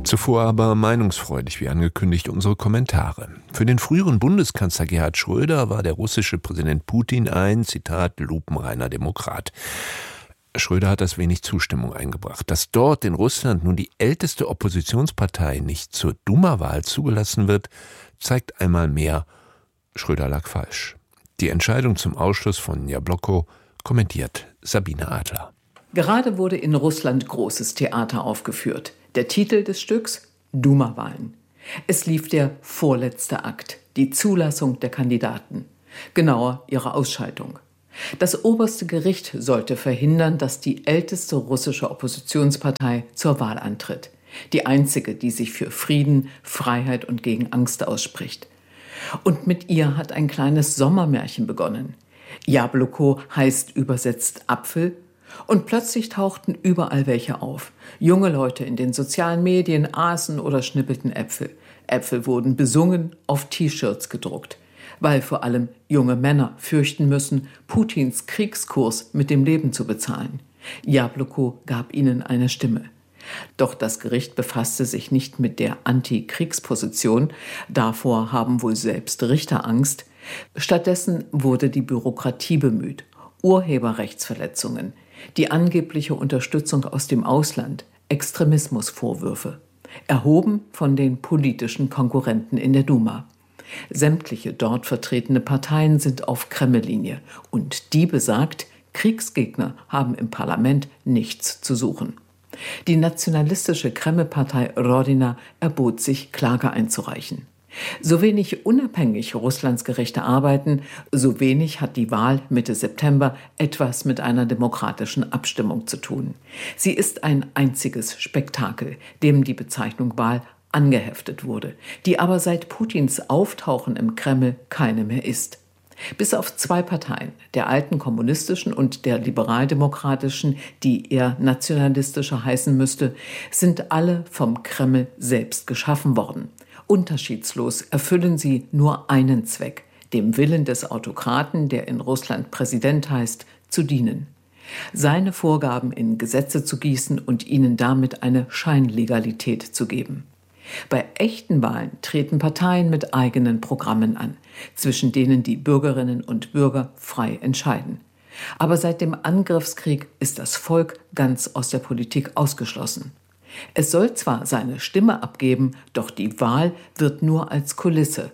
Zuvor aber meinungsfreudig, wie angekündigt, unsere Kommentare. Für den früheren Bundeskanzler Gerhard Schröder war der russische Präsident Putin ein, Zitat, lupenreiner Demokrat. Schröder hat das wenig Zustimmung eingebracht. Dass dort in Russland nun die älteste Oppositionspartei nicht zur Duma-Wahl zugelassen wird, zeigt einmal mehr, Schröder lag falsch. Die Entscheidung zum Ausschluss von Jabloko kommentiert Sabine Adler. Gerade wurde in Russland großes Theater aufgeführt. Der Titel des Stücks: Duma-Wahlen. Es lief der vorletzte Akt, die Zulassung der Kandidaten. Genauer ihre Ausschaltung. Das oberste Gericht sollte verhindern, dass die älteste russische Oppositionspartei zur Wahl antritt. Die einzige, die sich für Frieden, Freiheit und gegen Angst ausspricht. Und mit ihr hat ein kleines Sommermärchen begonnen. Jabloko heißt übersetzt Apfel. Und plötzlich tauchten überall welche auf. Junge Leute in den sozialen Medien aßen oder schnippelten Äpfel. Äpfel wurden besungen, auf T-Shirts gedruckt. Weil vor allem junge Männer fürchten müssen, Putins Kriegskurs mit dem Leben zu bezahlen. Jabloko gab ihnen eine Stimme. Doch das Gericht befasste sich nicht mit der Anti-Kriegsposition. Davor haben wohl selbst Richter Angst. Stattdessen wurde die Bürokratie bemüht. Urheberrechtsverletzungen, die angebliche Unterstützung aus dem Ausland, Extremismusvorwürfe, erhoben von den politischen Konkurrenten in der Duma. Sämtliche dort vertretene Parteien sind auf Kreml-Linie und die besagt, Kriegsgegner haben im Parlament nichts zu suchen. Die nationalistische Kreml-Partei Rodina erbot sich, Klage einzureichen. So wenig unabhängig Russlands Gerichte arbeiten, so wenig hat die Wahl Mitte September etwas mit einer demokratischen Abstimmung zu tun. Sie ist ein einziges Spektakel, dem die Bezeichnung Wahl angeheftet wurde, die aber seit Putins Auftauchen im Kreml keine mehr ist. Bis auf 2 Parteien, der alten kommunistischen und der liberaldemokratischen, die eher nationalistischer heißen müsste, sind alle vom Kreml selbst geschaffen worden. Unterschiedslos erfüllen sie nur einen Zweck, dem Willen des Autokraten, der in Russland Präsident heißt, zu dienen. Seine Vorgaben in Gesetze zu gießen und ihnen damit eine Scheinlegalität zu geben. Bei echten Wahlen treten Parteien mit eigenen Programmen an, zwischen denen die Bürgerinnen und Bürger frei entscheiden. Aber seit dem Angriffskrieg ist das Volk ganz aus der Politik ausgeschlossen. Es soll zwar seine Stimme abgeben, doch die Wahl wird nur als Kulisse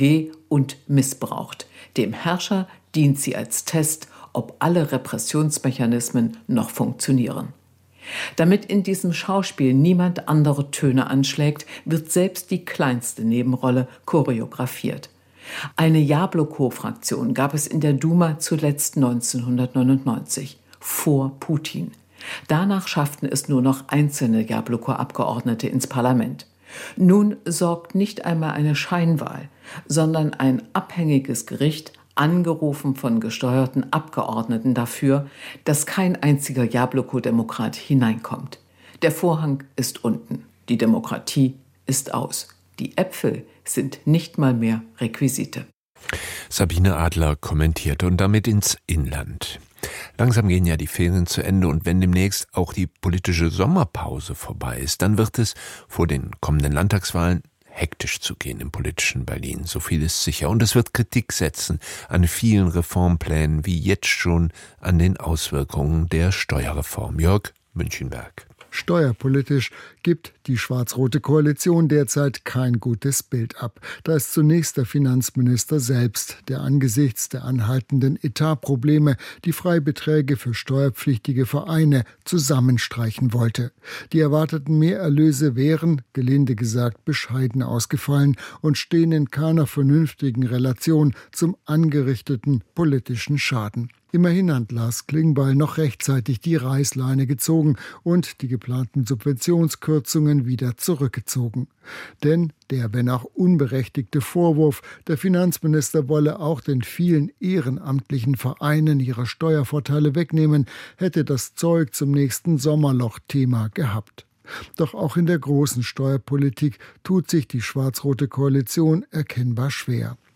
und missbraucht. Dem Herrscher dient sie als Test, ob alle Repressionsmechanismen noch funktionieren. Damit in diesem Schauspiel niemand andere Töne anschlägt, wird selbst die kleinste Nebenrolle choreografiert. Eine Jabloko-Fraktion gab es in der Duma zuletzt 1999, vor Putin. Danach schafften es nur noch einzelne Jabloko-Abgeordnete ins Parlament. Nun sorgt nicht einmal eine Scheinwahl, sondern ein abhängiges Gericht, angerufen von gesteuerten Abgeordneten, dafür, dass kein einziger Jabloko-Demokrat hineinkommt. Der Vorhang ist unten, die Demokratie ist aus. Die Äpfel sind nicht mal mehr Requisite. Sabine Adler kommentierte und damit ins Inland. Langsam gehen ja die Ferien zu Ende und wenn demnächst auch die politische Sommerpause vorbei ist, dann wird es vor den kommenden Landtagswahlen hektisch zu gehen im politischen Berlin. So viel ist sicher. Und es wird Kritik setzen an vielen Reformplänen, wie jetzt schon an den Auswirkungen der Steuerreform. Jörg Münchenberg. Steuerpolitisch gibt die schwarz-rote Koalition derzeit kein gutes Bild ab. Da ist zunächst der Finanzminister selbst, der angesichts der anhaltenden Etatprobleme die Freibeträge für steuerpflichtige Vereine zusammenstreichen wollte. Die erwarteten Mehrerlöse wären, gelinde gesagt, bescheiden ausgefallen und stehen in keiner vernünftigen Relation zum angerichteten politischen Schaden. Immerhin hat Lars Klingbeil noch rechtzeitig die Reißleine gezogen und die geplanten Subventionskürzungen wieder zurückgezogen. Denn der, wenn auch unberechtigte Vorwurf, der Finanzminister wolle auch den vielen ehrenamtlichen Vereinen ihre Steuervorteile wegnehmen, hätte das Zeug zum nächsten Sommerloch-Thema gehabt. Doch auch in der großen Steuerpolitik tut sich die schwarz-rote Koalition erkennbar schwer.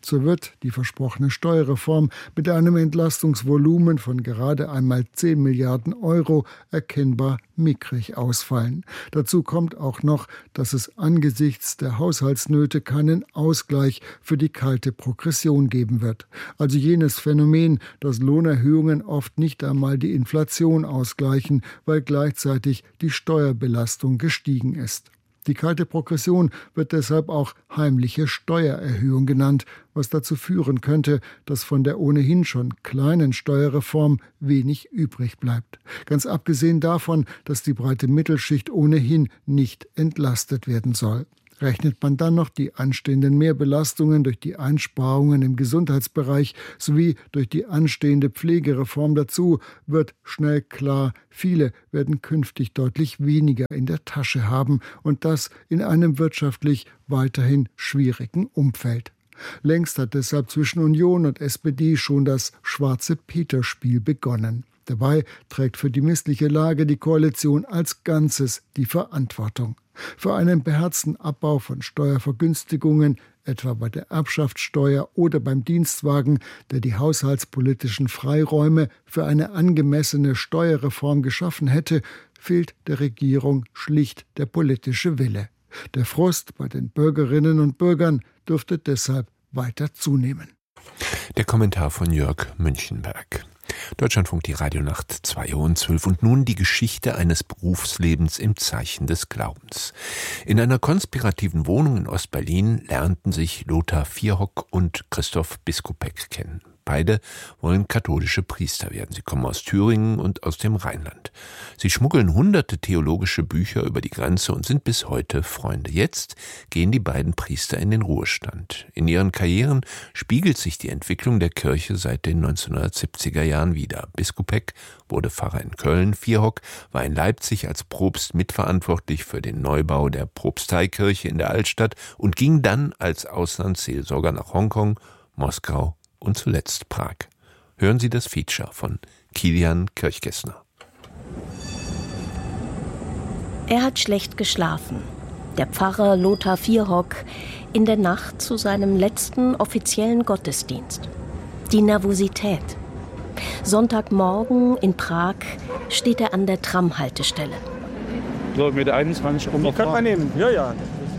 So wird die versprochene Steuerreform mit einem Entlastungsvolumen von gerade einmal 10 Milliarden Euro erkennbar mickrig ausfallen. Dazu kommt auch noch, dass es angesichts der Haushaltsnöte keinen Ausgleich für die kalte Progression geben wird. Also jenes Phänomen, dass Lohnerhöhungen oft nicht einmal die Inflation ausgleichen, weil gleichzeitig die Steuerbelastung gestiegen ist. Die kalte Progression wird deshalb auch heimliche Steuererhöhung genannt, was dazu führen könnte, dass von der ohnehin schon kleinen Steuerreform wenig übrig bleibt. Ganz abgesehen davon, dass die breite Mittelschicht ohnehin nicht entlastet werden soll. Rechnet man dann noch die anstehenden Mehrbelastungen durch die Einsparungen im Gesundheitsbereich sowie durch die anstehende Pflegereform dazu, wird schnell klar, viele werden künftig deutlich weniger in der Tasche haben und das in einem wirtschaftlich weiterhin schwierigen Umfeld. Längst hat deshalb zwischen Union und SPD schon das Schwarze-Peter-Spiel begonnen. Dabei trägt für die missliche Lage die Koalition als Ganzes die Verantwortung. Für einen beherzten Abbau von Steuervergünstigungen, etwa bei der Erbschaftssteuer oder beim Dienstwagen, der die haushaltspolitischen Freiräume für eine angemessene Steuerreform geschaffen hätte, fehlt der Regierung schlicht der politische Wille. Der Frust bei den Bürgerinnen und Bürgern dürfte deshalb weiter zunehmen. Der Kommentar von Jörg Münchenberg. Deutschlandfunk, die Radionacht, 2:12 Uhr und nun die Geschichte eines Berufslebens im Zeichen des Glaubens. In einer konspirativen Wohnung in Ostberlin lernten sich Lothar Vierhock und Christoph Biskupiec kennen. Beide wollen katholische Priester werden. Sie kommen aus Thüringen und aus dem Rheinland. Sie schmuggeln hunderte theologische Bücher über die Grenze und sind bis heute Freunde. Jetzt gehen die beiden Priester in den Ruhestand. In ihren Karrieren spiegelt sich die Entwicklung der Kirche seit den 1970er Jahren wider. Biskupiec wurde Pfarrer in Köln, Vierhock war in Leipzig als Propst mitverantwortlich für den Neubau der Propsteikirche in der Altstadt und ging dann als Auslandsseelsorger nach Hongkong, Moskau und zuletzt Prag. Hören Sie das Feature von Kilian Kirchgessner. Er hat schlecht geschlafen. Der Pfarrer Lothar Vierhock in der Nacht zu seinem letzten offiziellen Gottesdienst. Die Nervosität. Sonntagmorgen in Prag steht er an der Tramhaltestelle. So, mit der 21 Die kann man nehmen, ja.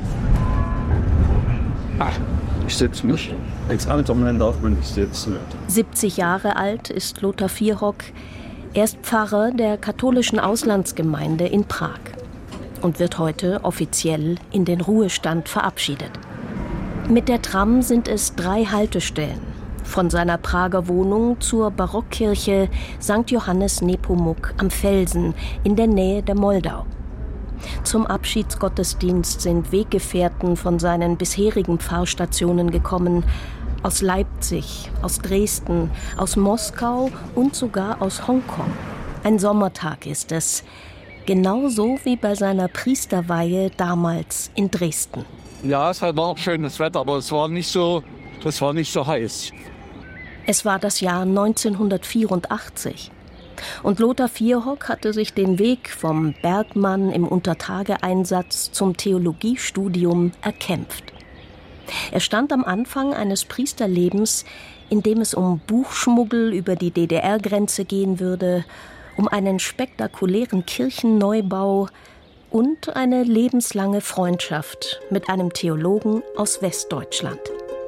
Ich setze mich. Examen darf man nicht sitzen. 70 Jahre alt ist Lothar Vierhock. Er ist Pfarrer der katholischen Auslandsgemeinde in Prag und wird heute offiziell in den Ruhestand verabschiedet. Mit der Tram sind es 3 Haltestellen. Von seiner Prager Wohnung zur Barockkirche St. Johannes Nepomuk am Felsen in der Nähe der Moldau. Zum Abschiedsgottesdienst sind Weggefährten von seinen bisherigen Pfarrstationen gekommen. Aus Leipzig, aus Dresden, aus Moskau und sogar aus Hongkong. Ein Sommertag ist es. Genauso wie bei seiner Priesterweihe damals in Dresden. Ja, es war auch schönes Wetter, aber es war nicht so heiß. Es war das Jahr 1984. Und Lothar Vierhock hatte sich den Weg vom Bergmann im Untertageeinsatz zum Theologiestudium erkämpft. Er stand am Anfang eines Priesterlebens, in dem es um Buchschmuggel über die DDR-Grenze gehen würde, um einen spektakulären Kirchenneubau und eine lebenslange Freundschaft mit einem Theologen aus Westdeutschland.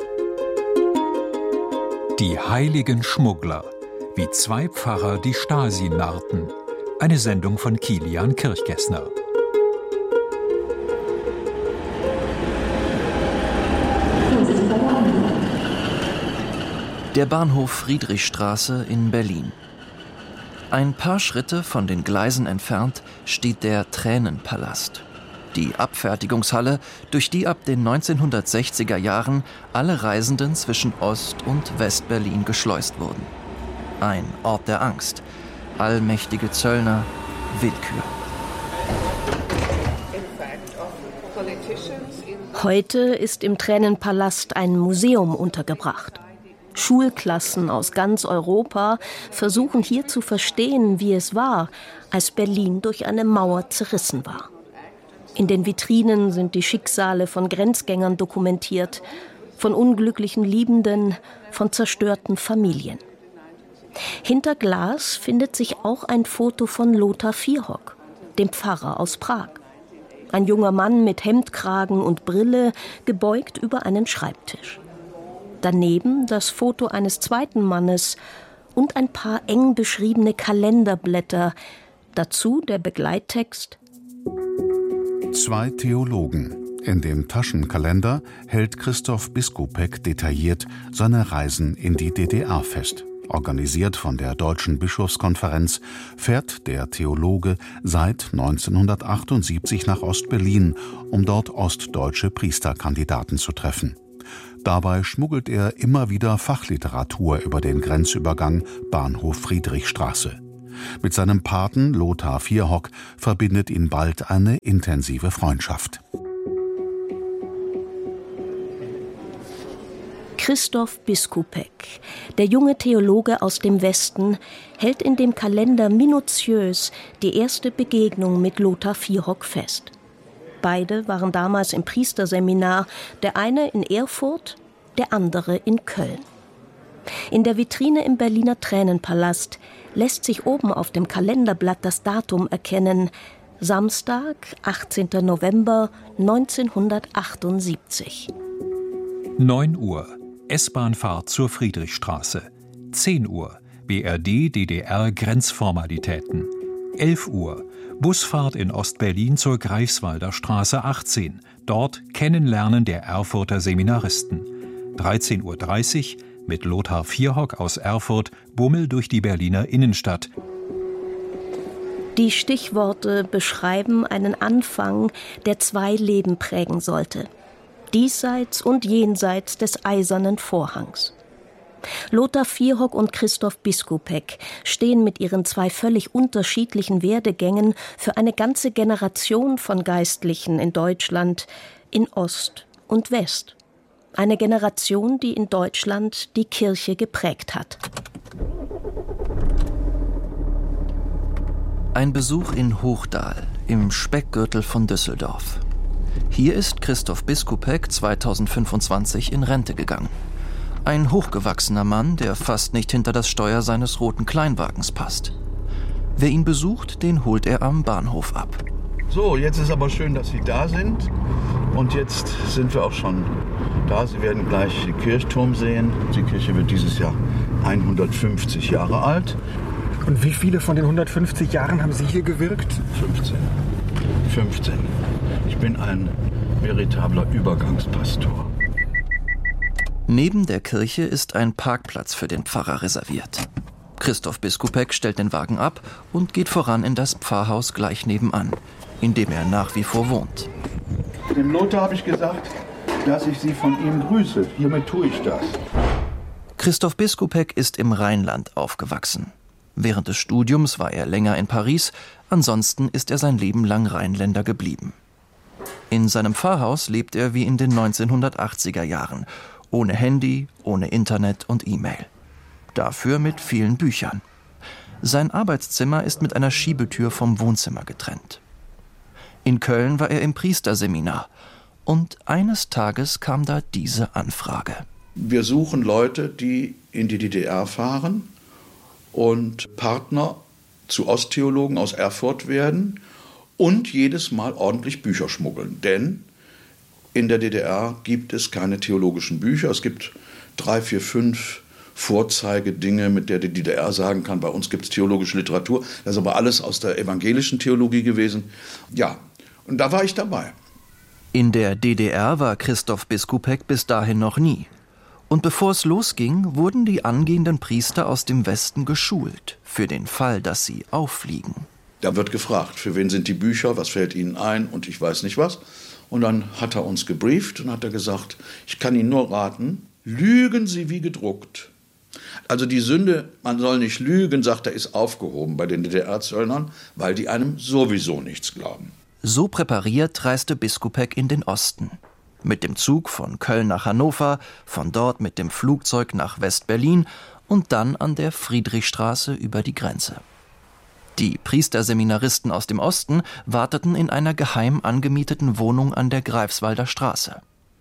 Die heiligen Schmuggler, wie 2 Pfarrer die Stasi narrten. Eine Sendung von Kilian Kirchgessner. Der Bahnhof Friedrichstraße in Berlin. Ein paar Schritte von den Gleisen entfernt steht der Tränenpalast. Die Abfertigungshalle, durch die ab den 1960er Jahren alle Reisenden zwischen Ost- und West-Berlin geschleust wurden. Ein Ort der Angst, allmächtige Zöllner, Willkür. Heute ist im Tränenpalast ein Museum untergebracht. Schulklassen aus ganz Europa versuchen hier zu verstehen, wie es war, als Berlin durch eine Mauer zerrissen war. In den Vitrinen sind die Schicksale von Grenzgängern dokumentiert, von unglücklichen Liebenden, von zerstörten Familien. Hinter Glas findet sich auch ein Foto von Lothar Vierhock, dem Pfarrer aus Prag. Ein junger Mann mit Hemdkragen und Brille, gebeugt über einen Schreibtisch. Daneben das Foto eines zweiten Mannes und ein paar eng beschriebene Kalenderblätter. Dazu der Begleittext: 2 Theologen. In dem Taschenkalender hält Christoph Biskupiec detailliert seine Reisen in die DDR fest. Organisiert von der Deutschen Bischofskonferenz fährt der Theologe seit 1978 nach Ost-Berlin, um dort ostdeutsche Priesterkandidaten zu treffen. Dabei schmuggelt er immer wieder Fachliteratur über den Grenzübergang Bahnhof Friedrichstraße. Mit seinem Paten Lothar Vierhock verbindet ihn bald eine intensive Freundschaft. Christoph Biskupiec, der junge Theologe aus dem Westen, hält in dem Kalender minutiös die erste Begegnung mit Lothar Vierhock fest. Beide waren damals im Priesterseminar, der eine in Erfurt, der andere in Köln. In der Vitrine im Berliner Tränenpalast lässt sich oben auf dem Kalenderblatt das Datum erkennen: Samstag, 18. November 1978. 9 Uhr, S-Bahn-Fahrt zur Friedrichstraße. 10 Uhr, BRD-DDR-Grenzformalitäten. 11 Uhr, Busfahrt in Ostberlin zur Greifswalder Straße 18. Dort Kennenlernen der Erfurter Seminaristen. 13:30 Uhr, mit Lothar Vierhock aus Erfurt Bummel durch die Berliner Innenstadt. Die Stichworte beschreiben einen Anfang, der 2 Leben prägen sollte. Diesseits und jenseits des Eisernen Vorhangs. Lothar Vierhock und Christoph Biskupiec stehen mit ihren 2 völlig unterschiedlichen Werdegängen für eine ganze Generation von Geistlichen in Deutschland, in Ost und West. Eine Generation, die in Deutschland die Kirche geprägt hat. Ein Besuch in Hochdahl, im Speckgürtel von Düsseldorf. Hier ist Christoph Biskupiec 2025 in Rente gegangen. Ein hochgewachsener Mann, der fast nicht hinter das Steuer seines roten Kleinwagens passt. Wer ihn besucht, den holt er am Bahnhof ab. So, jetzt ist aber schön, dass Sie da sind. Und jetzt sind wir auch schon da. Sie werden gleich den Kirchturm sehen. Die Kirche wird dieses Jahr 150 Jahre alt. Und wie viele von den 150 Jahren haben Sie hier gewirkt? 15. Ich bin ein veritabler Übergangspastor. Neben der Kirche ist ein Parkplatz für den Pfarrer reserviert. Christoph Biskupiec stellt den Wagen ab und geht voran in das Pfarrhaus gleich nebenan, in dem er nach wie vor wohnt. Dem Lothar habe ich gesagt, dass ich Sie von ihm grüße. Hiermit tue ich das. Christoph Biskupiec ist im Rheinland aufgewachsen. Während des Studiums war er länger in Paris, ansonsten ist er sein Leben lang Rheinländer geblieben. In seinem Pfarrhaus lebt er wie in den 1980er Jahren, ohne Handy, ohne Internet und E-Mail. Dafür mit vielen Büchern. Sein Arbeitszimmer ist mit einer Schiebetür vom Wohnzimmer getrennt. In Köln war er im Priesterseminar und eines Tages kam da diese Anfrage. Wir suchen Leute, die in die DDR fahren und Partner zu Osttheologen aus Erfurt werden und jedes Mal ordentlich Bücher schmuggeln. Denn in der DDR gibt es keine theologischen Bücher. Es gibt 3, 4, 5 Vorzeigedinge, mit der die DDR sagen kann, bei uns gibt es theologische Literatur. Das ist aber alles aus der evangelischen Theologie gewesen. Ja, und da war ich dabei. In der DDR war Christoph Biskupiec bis dahin noch nie. Und bevor es losging, wurden die angehenden Priester aus dem Westen geschult, für den Fall, dass sie auffliegen. Da wird gefragt, für wen sind die Bücher, was fällt ihnen ein und ich weiß nicht was. Und dann hat er uns gebrieft und hat er gesagt, ich kann Ihnen nur raten, lügen Sie wie gedruckt. Also die Sünde, man soll nicht lügen, sagt er, ist aufgehoben bei den DDR-Zöllnern, weil die einem sowieso nichts glauben. So präpariert reiste Biskupiec in den Osten. Mit dem Zug von Köln nach Hannover, von dort mit dem Flugzeug nach West-Berlin und dann an der Friedrichstraße über die Grenze. Die Priesterseminaristen aus dem Osten warteten in einer geheim angemieteten Wohnung an der Greifswalder Straße.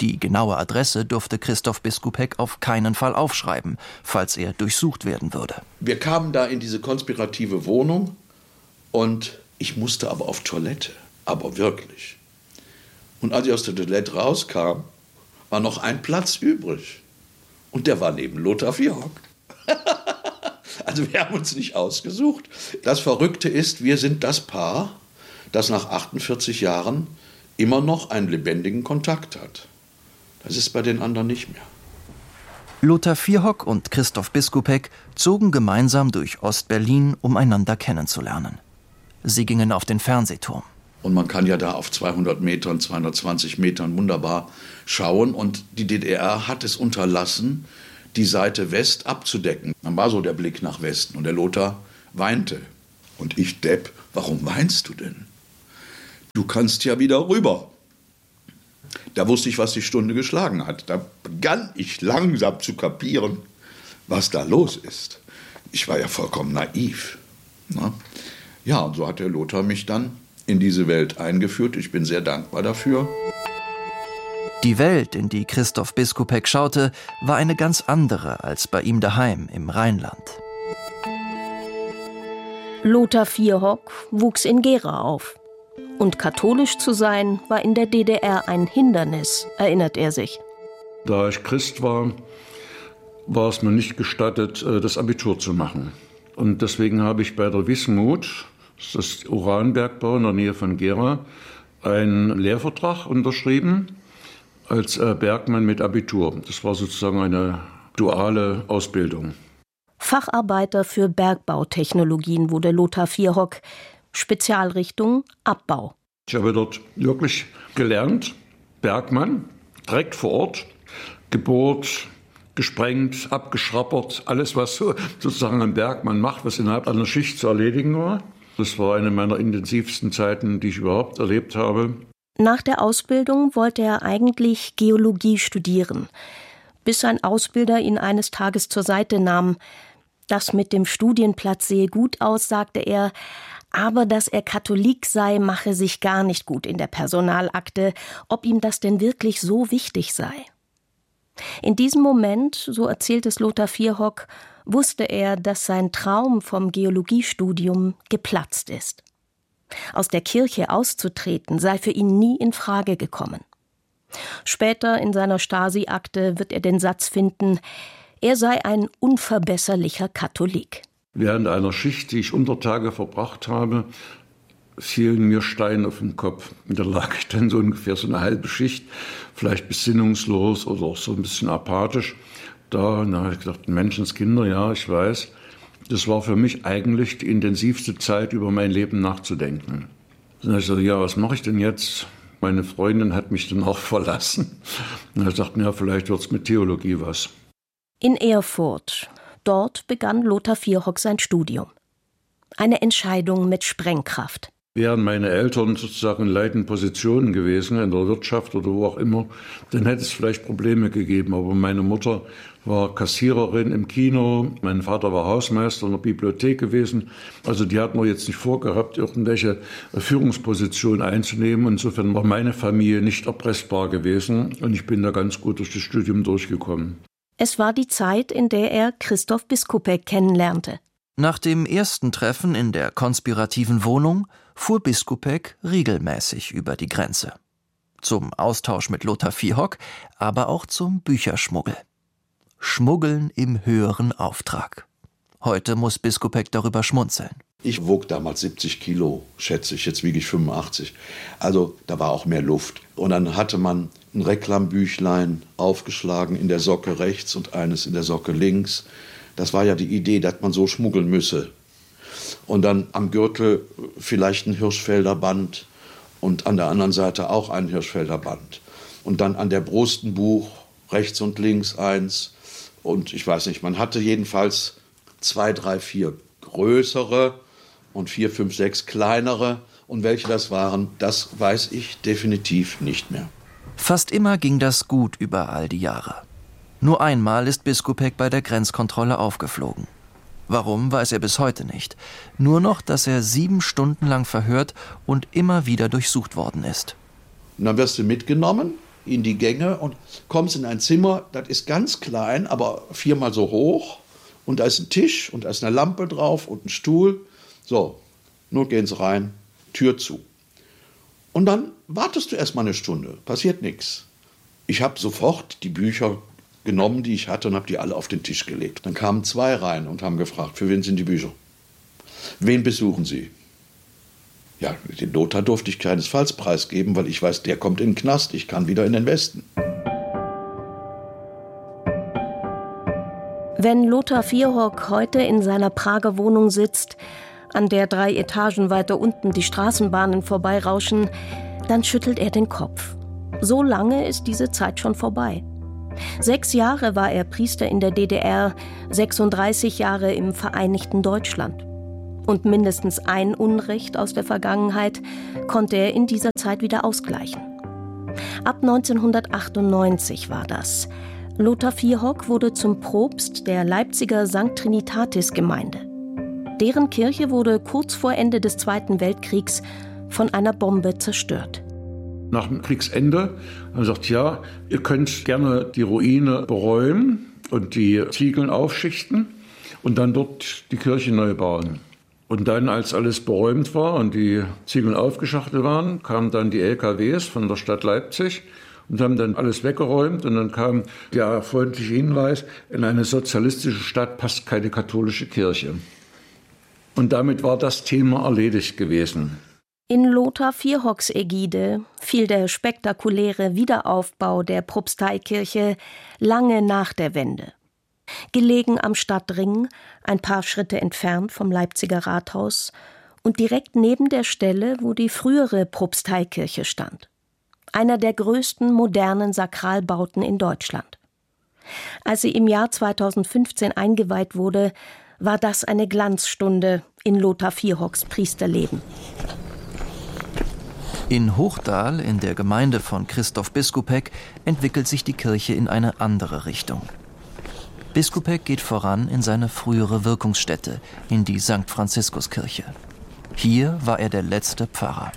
Die genaue Adresse durfte Christoph Biskupiec auf keinen Fall aufschreiben, falls er durchsucht werden würde. Wir kamen da in diese konspirative Wohnung und ich musste aber auf Toilette, aber wirklich. Und als ich aus der Toilette rauskam, war noch ein Platz übrig. Und der war neben Lothar Vierhock. Also wir haben uns nicht ausgesucht. Das Verrückte ist, wir sind das Paar, das nach 48 Jahren immer noch einen lebendigen Kontakt hat. Das ist bei den anderen nicht mehr. Lothar Vierhock und Christoph Biskupiec zogen gemeinsam durch Ostberlin, um einander kennenzulernen. Sie gingen auf den Fernsehturm. Und man kann ja da auf 200 Metern, 220 Metern wunderbar schauen. Und die DDR hat es unterlassen, die Seite West abzudecken. Dann war so der Blick nach Westen und der Lothar weinte. Und ich, Depp, warum weinst du denn? Du kannst ja wieder rüber. Da wusste ich, was die Stunde geschlagen hat. Da begann ich langsam zu kapieren, was da los ist. Ich war ja vollkommen naiv. Na? Ja, und so hat der Lothar mich dann in diese Welt eingeführt. Ich bin sehr dankbar dafür. Die Welt, in die Christoph Biskupiec schaute, war eine ganz andere als bei ihm daheim im Rheinland. Lothar Vierhock wuchs in Gera auf. Und katholisch zu sein, war in der DDR ein Hindernis, erinnert er sich. Da ich Christ war, war es mir nicht gestattet, das Abitur zu machen. Und deswegen habe ich bei der Wismut, das ist Uranbergbau in der Nähe von Gera, einen Lehrvertrag unterschrieben als Bergmann mit Abitur. Das war sozusagen eine duale Ausbildung. Facharbeiter für Bergbautechnologien wurde Lothar Vierhock, Spezialrichtung Abbau. Ich habe dort wirklich gelernt, Bergmann, direkt vor Ort, gebohrt, gesprengt, abgeschrappert, alles, was sozusagen ein Bergmann macht, was innerhalb einer Schicht zu erledigen war. Das war eine meiner intensivsten Zeiten, die ich überhaupt erlebt habe. Nach der Ausbildung wollte er eigentlich Geologie studieren, bis sein Ausbilder ihn eines Tages zur Seite nahm. Das mit dem Studienplatz sehe gut aus, sagte er, aber dass er Katholik sei, mache sich gar nicht gut in der Personalakte, ob ihm das denn wirklich so wichtig sei. In diesem Moment, so erzählt es Lothar Vierhock, wusste er, dass sein Traum vom Geologiestudium geplatzt ist. Aus der Kirche auszutreten sei für ihn nie in Frage gekommen. Später in seiner Stasi-Akte wird er den Satz finden, er sei ein unverbesserlicher Katholik. Während einer Schicht, die ich unter Tage verbracht habe, fielen mir Steine auf den Kopf. Und da lag ich dann so ungefähr so eine halbe Schicht, vielleicht besinnungslos oder auch so ein bisschen apathisch. Da habe ich gedacht, Menschenskinder, ja, ich weiß. Das war für mich eigentlich die intensivste Zeit, über mein Leben nachzudenken. Dann habe ich gesagt, ja, was mache ich denn jetzt? Meine Freundin hat mich dann auch verlassen. Und ich dachte, ja, vielleicht wird es mit Theologie was. In Erfurt. Dort begann Lothar Vierhock sein Studium. Eine Entscheidung mit Sprengkraft. Wären meine Eltern sozusagen in leitenden Positionen gewesen, in der Wirtschaft oder wo auch immer, dann hätte es vielleicht Probleme gegeben. Aber meine Mutter war Kassiererin im Kino, mein Vater war Hausmeister in der Bibliothek gewesen. Also die hatten wir jetzt nicht vorgehabt, irgendwelche Führungspositionen einzunehmen. Insofern war meine Familie nicht erpressbar gewesen und ich bin da ganz gut durch das Studium durchgekommen. Es war die Zeit, in der er Christoph Biskupiec kennenlernte. Nach dem ersten Treffen in der konspirativen Wohnung fuhr Biskupiec regelmäßig über die Grenze. Zum Austausch mit Lothar Vierhock, aber auch zum Bücherschmuggel. Schmuggeln im höheren Auftrag. Heute muss Biskupiec darüber schmunzeln. Ich wog damals 70 Kilo, schätze ich, jetzt wiege ich 85. Also da war auch mehr Luft. Und dann hatte man ein Reklambüchlein aufgeschlagen in der Socke rechts und eines in der Socke links. Das war ja die Idee, dass man so schmuggeln müsse. Und dann am Gürtel vielleicht ein Hirschfelder Band und an der anderen Seite auch ein Hirschfelder Band. Und dann an der Brust ein Buch, rechts und links eins. Und ich weiß nicht, man hatte jedenfalls 2, 3, 4 größere und 4, 5, 6 kleinere. Und welche das waren, das weiß ich definitiv nicht mehr. Fast immer ging das gut über all die Jahre. Nur einmal ist Biskupiec bei der Grenzkontrolle aufgeflogen. Warum, weiß er bis heute nicht. Nur noch, dass er 7 Stunden lang verhört und immer wieder durchsucht worden ist. Und dann wirst du mitgenommen in die Gänge und kommst in ein Zimmer, das ist ganz klein, aber 4-mal so hoch. Und da ist ein Tisch und da ist eine Lampe drauf und ein Stuhl. So, nun gehen sie rein, Tür zu. Und dann wartest du erstmal eine Stunde, passiert nichts. Ich habe sofort die Bücher genommen, die ich hatte, und habe die alle auf den Tisch gelegt. Dann kamen 2 rein und haben gefragt, für wen sind die Bücher? Wen besuchen Sie? Ja, den Lothar durfte ich keinesfalls preisgeben, weil ich weiß, der kommt in den Knast, ich kann wieder in den Westen. Wenn Lothar Vierhock heute in seiner Prager Wohnung sitzt, an der 3 Etagen weiter unten die Straßenbahnen vorbeirauschen, dann schüttelt er den Kopf. So lange ist diese Zeit schon vorbei. 6 Jahre war er Priester in der DDR, 36 Jahre im Vereinigten Deutschland. Und mindestens ein Unrecht aus der Vergangenheit konnte er in dieser Zeit wieder ausgleichen. Ab 1998 war das. Lothar Vierhock wurde zum Propst der Leipziger St. Trinitatis-Gemeinde. Deren Kirche wurde kurz vor Ende des Zweiten Weltkriegs von einer Bombe zerstört. Nach dem Kriegsende haben sie gesagt, ja, ihr könnt gerne die Ruine beräumen und die Ziegeln aufschichten und dann dort die Kirche neu bauen. Und dann, als alles beräumt war und die Ziegeln aufgeschachtelt waren, kamen dann die LKWs von der Stadt Leipzig und haben dann alles weggeräumt. Und dann kam der freundliche Hinweis, in eine sozialistische Stadt passt keine katholische Kirche. Und damit war das Thema erledigt gewesen. In Lothar Vierhocks Ägide fiel der spektakuläre Wiederaufbau der Propsteikirche lange nach der Wende. Gelegen am Stadtring, ein paar Schritte entfernt vom Leipziger Rathaus und direkt neben der Stelle, wo die frühere Propsteikirche stand. Einer der größten modernen Sakralbauten in Deutschland. Als sie im Jahr 2015 eingeweiht wurde, war das eine Glanzstunde in Lothar Vierhocks Priesterleben. In Hochdahl, in der Gemeinde von Christoph Biskupiec, entwickelt sich die Kirche in eine andere Richtung. Biskupiec geht voran in seine frühere Wirkungsstätte, in die St. Franziskuskirche. Hier war er der letzte Pfarrer.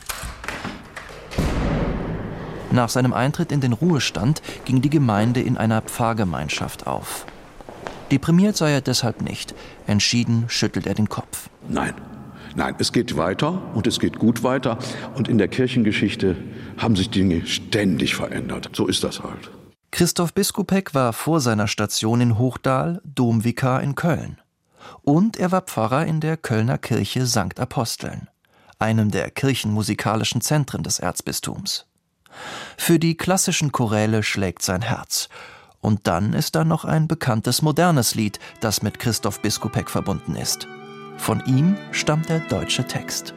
Nach seinem Eintritt in den Ruhestand ging die Gemeinde in einer Pfarrgemeinschaft auf. Deprimiert sei er deshalb nicht. Entschieden schüttelt er den Kopf. Nein, es geht weiter und es geht gut weiter. Und in der Kirchengeschichte haben sich Dinge ständig verändert. So ist das halt. Christoph Biskupiec war vor seiner Station in Hochdahl Domvikar in Köln. Und er war Pfarrer in der Kölner Kirche St. Aposteln, einem der kirchenmusikalischen Zentren des Erzbistums. Für die klassischen Choräle schlägt sein Herz. Und dann ist da noch ein bekanntes modernes Lied, das mit Christoph Biskupiec verbunden ist. Von ihm stammt der deutsche Text.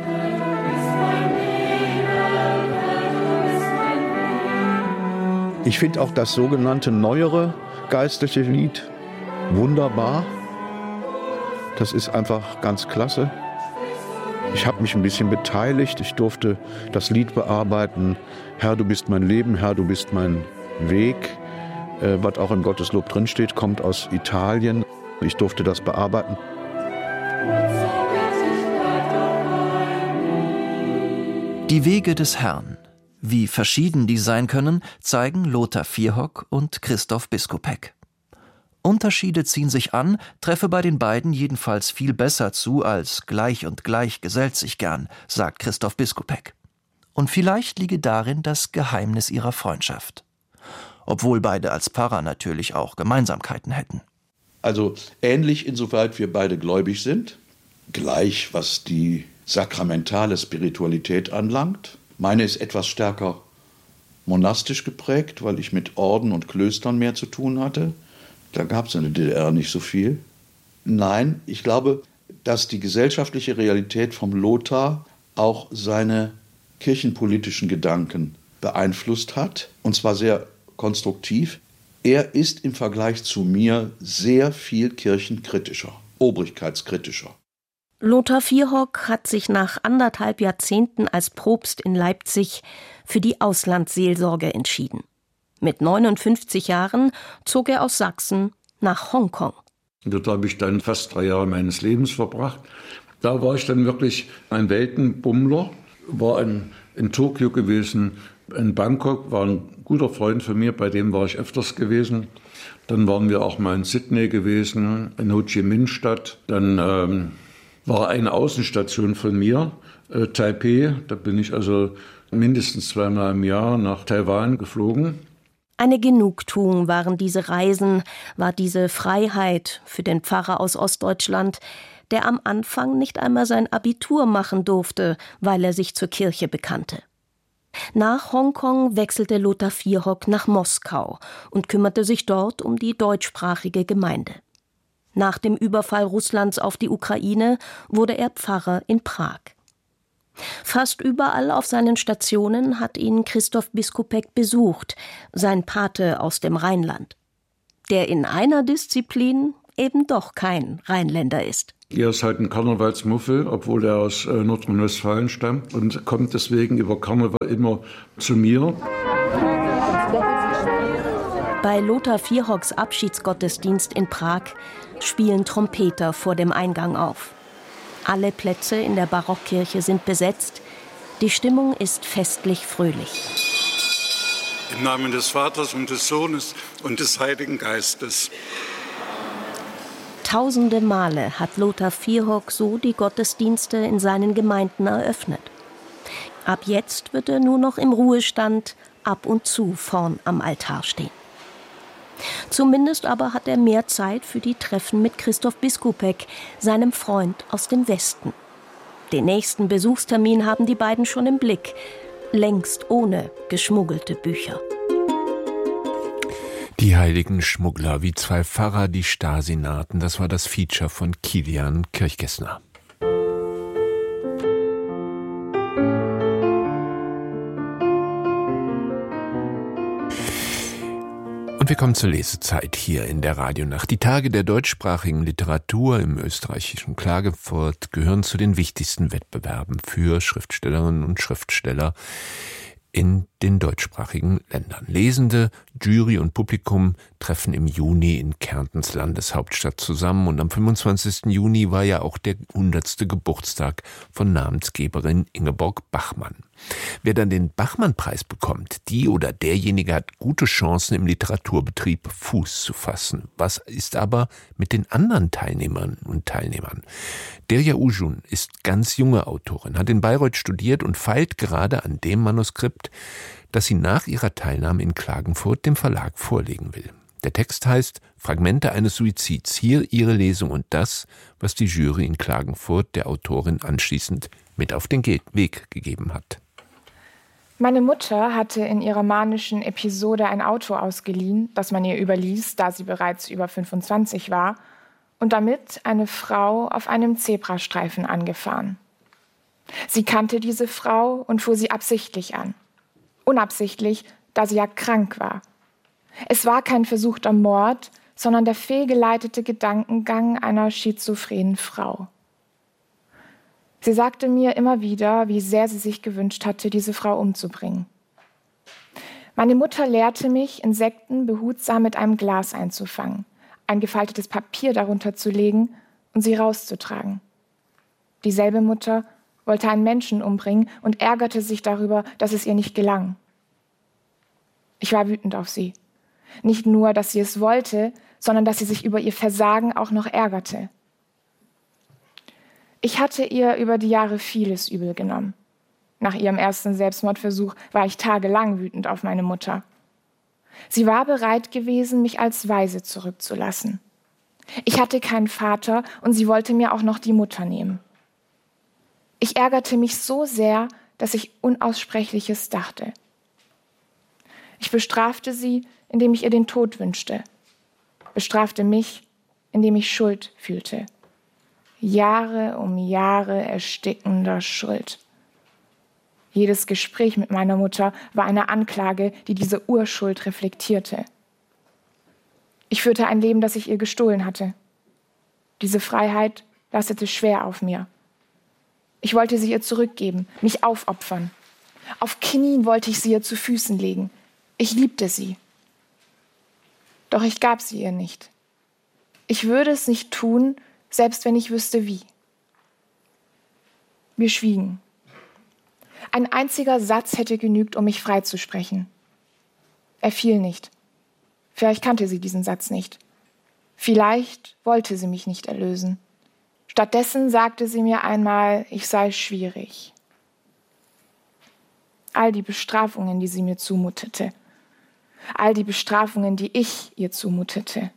Ich finde auch das sogenannte neuere geistliche Lied wunderbar. Das ist einfach ganz klasse. Ich habe mich ein bisschen beteiligt. Ich durfte das Lied bearbeiten. Herr, du bist mein Leben, Herr, du bist mein Weg. Was auch im Gotteslob drinsteht, kommt aus Italien. Ich durfte das bearbeiten. Die Wege des Herrn. Wie verschieden die sein können, zeigen Lothar Vierhock und Christoph Biskupiec. Unterschiede ziehen sich an, treffe bei den beiden jedenfalls viel besser zu als gleich und gleich gesellt sich gern, sagt Christoph Biskupiec. Und vielleicht liege darin das Geheimnis ihrer Freundschaft. Obwohl beide als Pfarrer natürlich auch Gemeinsamkeiten hätten. Also ähnlich insoweit wir beide gläubig sind, gleich was die sakramentale Spiritualität anlangt. Meine ist etwas stärker monastisch geprägt, weil ich mit Orden und Klöstern mehr zu tun hatte. Da gab es in der DDR nicht so viel. Nein, ich glaube, dass die gesellschaftliche Realität vom Lothar auch seine kirchenpolitischen Gedanken beeinflusst hat, und zwar sehr konstruktiv. Er ist im Vergleich zu mir sehr viel kirchenkritischer, obrigkeitskritischer. Lothar Vierhock hat sich nach 1,5 Jahrzehnten als Propst in Leipzig für die Auslandsseelsorge entschieden. Mit 59 Jahren zog er aus Sachsen nach Hongkong. Dort habe ich dann fast 3 Jahre meines Lebens verbracht. Da war ich dann wirklich ein Weltenbummler, war in Tokio gewesen, In Bangkok war ein guter Freund von mir, bei dem war ich öfters gewesen. Dann waren wir auch mal in Sydney gewesen, in Ho Chi Minh Stadt. Dann war eine Außenstation von mir, Taipei. Da bin ich also mindestens 2-mal im Jahr nach Taiwan geflogen. Eine Genugtuung waren diese Reisen, war diese Freiheit für den Pfarrer aus Ostdeutschland, der am Anfang nicht einmal sein Abitur machen durfte, weil er sich zur Kirche bekannte. Nach Hongkong wechselte Lothar Vierhock nach Moskau und kümmerte sich dort um die deutschsprachige Gemeinde. Nach dem Überfall Russlands auf die Ukraine wurde er Pfarrer in Prag. Fast überall auf seinen Stationen hat ihn Christoph Biskupek besucht, sein Pate aus dem Rheinland, der in einer Disziplin eben doch kein Rheinländer ist. Er ist halt ein Karnevalsmuffel, obwohl er aus Nordrhein-Westfalen stammt und kommt deswegen über Karneval immer zu mir. Bei Lothar Vierhocks Abschiedsgottesdienst in Prag spielen Trompeter vor dem Eingang auf. Alle Plätze in der Barockkirche sind besetzt. Die Stimmung ist festlich fröhlich. Im Namen des Vaters und des Sohnes und des Heiligen Geistes. Tausende Male hat Lothar Vierhock so die Gottesdienste in seinen Gemeinden eröffnet. Ab jetzt wird er nur noch im Ruhestand ab und zu vorn am Altar stehen. Zumindest aber hat er mehr Zeit für die Treffen mit Christoph Biskupek, seinem Freund aus dem Westen. Den nächsten Besuchstermin haben die beiden schon im Blick, längst ohne geschmuggelte Bücher. Die heiligen Schmuggler, wie zwei Pfarrer die Stasi nahten, das war das Feature von Kilian Kirchgessner. Und wir kommen zur Lesezeit hier in der Radionacht. Die Tage der deutschsprachigen Literatur im österreichischen Klagenfurt gehören zu den wichtigsten Wettbewerben für Schriftstellerinnen und Schriftsteller in den deutschsprachigen Ländern. Lesende, Jury und Publikum treffen im Juni in Kärntens Landeshauptstadt zusammen und am 25. Juni war ja auch der 100. Geburtstag von Namensgeberin Ingeborg Bachmann. Wer dann den Bachmann-Preis bekommt, die oder derjenige hat gute Chancen im Literaturbetrieb Fuß zu fassen. Was ist aber mit den anderen Teilnehmern und Teilnehmern? Derya Ujun ist ganz junge Autorin, hat in Bayreuth studiert und feilt gerade an dem Manuskript, das sie nach ihrer Teilnahme in Klagenfurt dem Verlag vorlegen will. Der Text heißt »Fragmente eines Suizids«. Hier ihre Lesung und das, was die Jury in Klagenfurt der Autorin anschließend mit auf den Weg gegeben hat. Meine Mutter hatte in ihrer manischen Episode ein Auto ausgeliehen, das man ihr überließ, da sie bereits über 25 war, und damit eine Frau auf einem Zebrastreifen angefahren. Sie kannte diese Frau und fuhr sie absichtlich an. Unabsichtlich, da sie ja krank war. Es war kein versuchter Mord, sondern der fehlgeleitete Gedankengang einer schizophrenen Frau. Sie sagte mir immer wieder, wie sehr sie sich gewünscht hatte, diese Frau umzubringen. Meine Mutter lehrte mich, Insekten behutsam mit einem Glas einzufangen, ein gefaltetes Papier darunter zu legen und sie rauszutragen. Dieselbe Mutter wollte einen Menschen umbringen und ärgerte sich darüber, dass es ihr nicht gelang. Ich war wütend auf sie. Nicht nur, dass sie es wollte, sondern dass sie sich über ihr Versagen auch noch ärgerte. Ich hatte ihr über die Jahre vieles übel genommen. Nach ihrem ersten Selbstmordversuch war ich tagelang wütend auf meine Mutter. Sie war bereit gewesen, mich als Waise zurückzulassen. Ich hatte keinen Vater und sie wollte mir auch noch die Mutter nehmen. Ich ärgerte mich so sehr, dass ich Unaussprechliches dachte. Ich bestrafte sie, indem ich ihr den Tod wünschte. Bestrafte mich, indem ich Schuld fühlte. Jahre um Jahre erstickender Schuld. Jedes Gespräch mit meiner Mutter war eine Anklage, die diese Urschuld reflektierte. Ich führte ein Leben, das ich ihr gestohlen hatte. Diese Freiheit lastete schwer auf mir. Ich wollte sie ihr zurückgeben, mich aufopfern. Auf Knien wollte ich sie ihr zu Füßen legen. Ich liebte sie. Doch ich gab sie ihr nicht. Ich würde es nicht tun, selbst wenn ich wüsste wie. Wir schwiegen. Ein einziger Satz hätte genügt, um mich freizusprechen. Er fiel nicht. Vielleicht kannte sie diesen Satz nicht. Vielleicht wollte sie mich nicht erlösen. Stattdessen sagte sie mir einmal, ich sei schwierig. All die Bestrafungen, die sie mir zumutete. All die Bestrafungen, die ich ihr zumutete.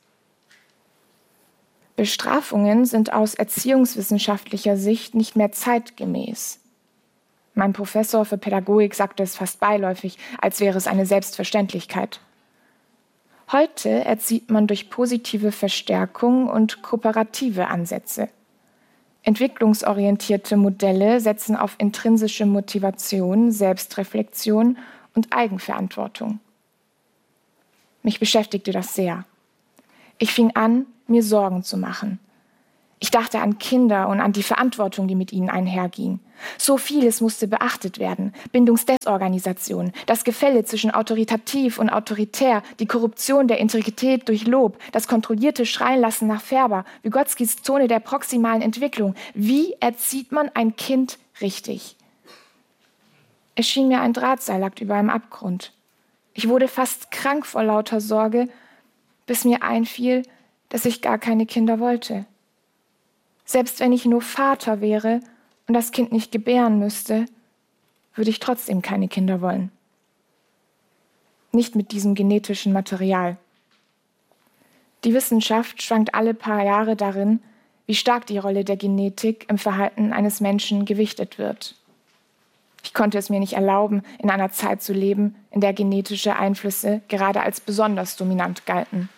Bestrafungen sind aus erziehungswissenschaftlicher Sicht nicht mehr zeitgemäß. Mein Professor für Pädagogik sagte es fast beiläufig, als wäre es eine Selbstverständlichkeit. Heute erzieht man durch positive Verstärkung und kooperative Ansätze. Entwicklungsorientierte Modelle setzen auf intrinsische Motivation, Selbstreflexion und Eigenverantwortung. Mich beschäftigte das sehr. Ich fing an, mir Sorgen zu machen. Ich dachte an Kinder und an die Verantwortung, die mit ihnen einherging. So vieles musste beachtet werden. Bindungsdesorganisation, das Gefälle zwischen autoritativ und autoritär, die Korruption der Integrität durch Lob, das kontrollierte Schreienlassen nach Ferber, Vygotskis Zone der proximalen Entwicklung. Wie erzieht man ein Kind richtig? Es schien mir, ein Drahtseil lag über einem Abgrund. Ich wurde fast krank vor lauter Sorge, bis mir einfiel, dass ich gar keine Kinder wollte. Selbst wenn ich nur Vater wäre und das Kind nicht gebären müsste, würde ich trotzdem keine Kinder wollen. Nicht mit diesem genetischen Material. Die Wissenschaft schwankt alle paar Jahre darin, wie stark die Rolle der Genetik im Verhalten eines Menschen gewichtet wird. Ich konnte es mir nicht erlauben, in einer Zeit zu leben, in der genetische Einflüsse gerade als besonders dominant galten.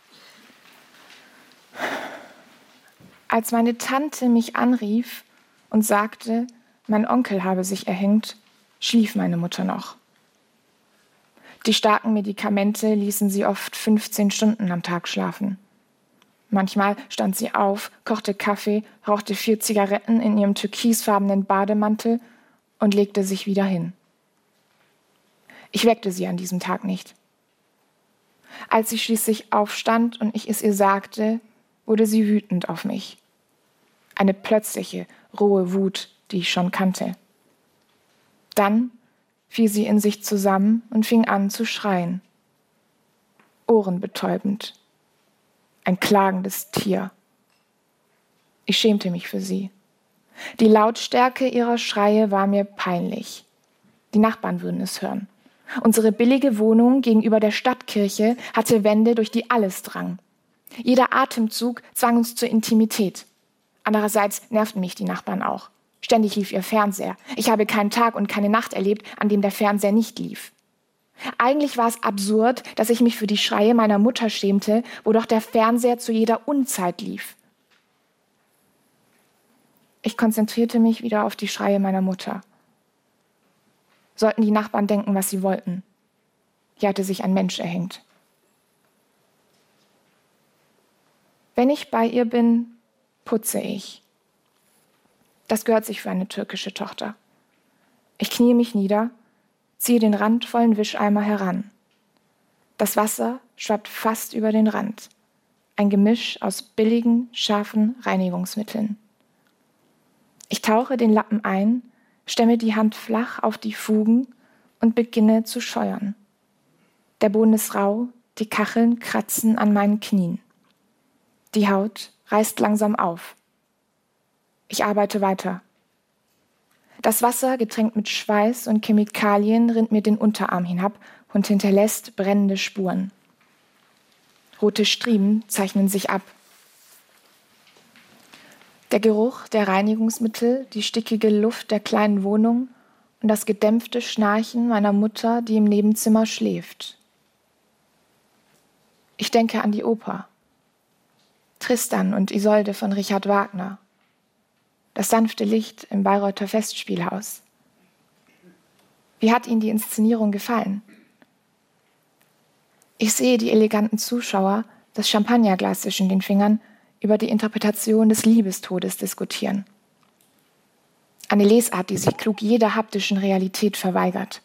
Als meine Tante mich anrief und sagte, mein Onkel habe sich erhängt, schlief meine Mutter noch. Die starken Medikamente ließen sie oft 15 Stunden am Tag schlafen. Manchmal stand sie auf, kochte Kaffee, rauchte 4 Zigaretten in ihrem türkisfarbenen Bademantel und legte sich wieder hin. Ich weckte sie an diesem Tag nicht. Als sie schließlich aufstand und ich es ihr sagte, wurde sie wütend auf mich. Eine plötzliche, rohe Wut, die ich schon kannte. Dann fiel sie in sich zusammen und fing an zu schreien. Ohrenbetäubend. Ein klagendes Tier. Ich schämte mich für sie. Die Lautstärke ihrer Schreie war mir peinlich. Die Nachbarn würden es hören. Unsere billige Wohnung gegenüber der Stadtkirche hatte Wände, durch die alles drang. Jeder Atemzug zwang uns zur Intimität. Andererseits nervten mich die Nachbarn auch. Ständig lief ihr Fernseher. Ich habe keinen Tag und keine Nacht erlebt, an dem der Fernseher nicht lief. Eigentlich war es absurd, dass ich mich für die Schreie meiner Mutter schämte, wo doch der Fernseher zu jeder Unzeit lief. Ich konzentrierte mich wieder auf die Schreie meiner Mutter. Sollten die Nachbarn denken, was sie wollten. Hier hatte sich ein Mensch erhängt. Wenn ich bei ihr bin, putze ich. Das gehört sich für eine türkische Tochter. Ich knie mich nieder, ziehe den randvollen Wischeimer heran. Das Wasser schwappt fast über den Rand. Ein Gemisch aus billigen, scharfen Reinigungsmitteln. Ich tauche den Lappen ein, stemme die Hand flach auf die Fugen und beginne zu scheuern. Der Boden ist rau, die Kacheln kratzen an meinen Knien. Die Haut reißt langsam auf. Ich arbeite weiter. Das Wasser, getränkt mit Schweiß und Chemikalien, rinnt mir den Unterarm hinab und hinterlässt brennende Spuren. Rote Striemen zeichnen sich ab. Der Geruch der Reinigungsmittel, die stickige Luft der kleinen Wohnung und das gedämpfte Schnarchen meiner Mutter, die im Nebenzimmer schläft. Ich denke an die Oper. Tristan und Isolde von Richard Wagner. Das sanfte Licht im Bayreuther Festspielhaus. Wie hat Ihnen die Inszenierung gefallen? Ich sehe die eleganten Zuschauer, das Champagnerglas zwischen den Fingern, über die Interpretation des Liebestodes diskutieren. Eine Lesart, die sich klug jeder haptischen Realität verweigert.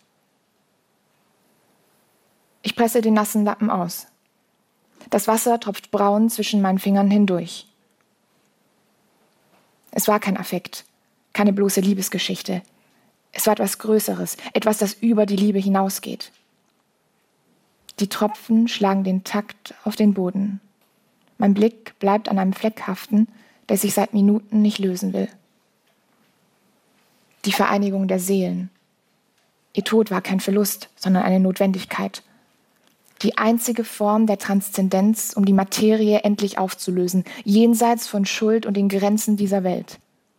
Ich presse den nassen Lappen aus. Das Wasser tropft braun zwischen meinen Fingern hindurch. Es war kein Affekt, keine bloße Liebesgeschichte. Es war etwas Größeres, etwas, das über die Liebe hinausgeht. Die Tropfen schlagen den Takt auf den Boden. Mein Blick bleibt an einem Fleck haften, der sich seit Minuten nicht lösen will. Die Vereinigung der Seelen. Ihr Tod war kein Verlust, sondern eine Notwendigkeit. Die einzige Form der Transzendenz, um die Materie endlich aufzulösen, jenseits von Schuld und den Grenzen dieser Welt.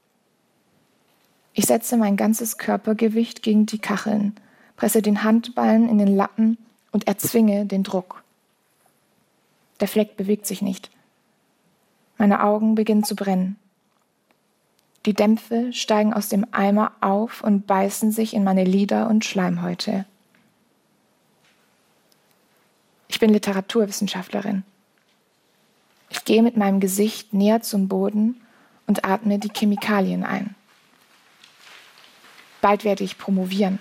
Ich setze mein ganzes Körpergewicht gegen die Kacheln, presse den Handballen in den Lappen und erzwinge den Druck. Der Fleck bewegt sich nicht. Meine Augen beginnen zu brennen. Die Dämpfe steigen aus dem Eimer auf und beißen sich in meine Lider und Schleimhäute. Ich bin Literaturwissenschaftlerin. Ich gehe mit meinem Gesicht näher zum Boden und atme die Chemikalien ein. Bald werde ich promovieren.